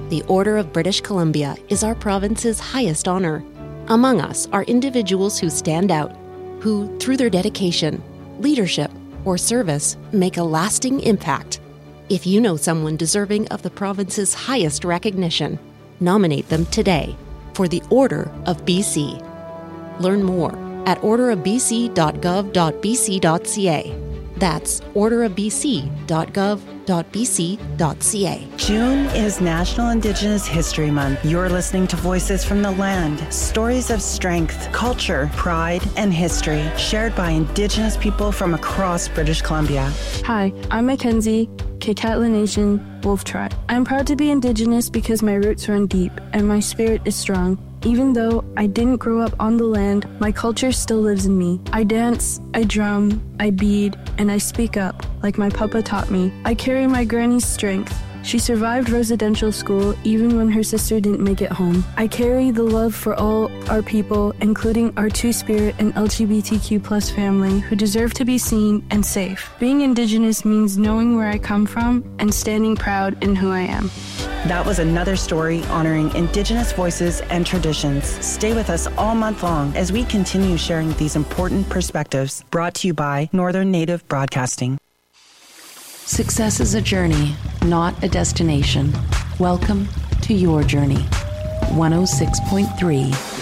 The Order of British Columbia is our province's highest honor. Among us are individuals who stand out, who, through their dedication, leadership, or service, make a lasting impact. If you know someone deserving of the province's highest recognition, nominate them today for the Order of BC. Learn more at orderofbc.gov.bc.ca. That's orderofbc.gov.bc.ca. June is National Indigenous History Month. You're listening to Voices from the Land, stories of strength, culture, pride, and history shared by Indigenous people from across British Columbia. Hi, I'm Mackenzie, Kitkatla Nation, Wolf Tribe. I'm proud to be Indigenous because my roots run deep and my spirit is strong. Even though I didn't grow up on the land, my culture still lives in me. I dance, I drum, I bead, and I speak up, like my papa taught me. I carry my granny's strength. She survived residential school even when her sister didn't make it home. I carry the love for all our people, including our Two-Spirit and LGBTQ+ family who deserve to be seen and safe. Being Indigenous means knowing where I come from and standing proud in who I am. That was another story honoring Indigenous voices and traditions. Stay with us all month long as we continue sharing these important perspectives. Brought to you by Northern Native Broadcasting. Success is a journey, not a destination. Welcome to your journey. 106.3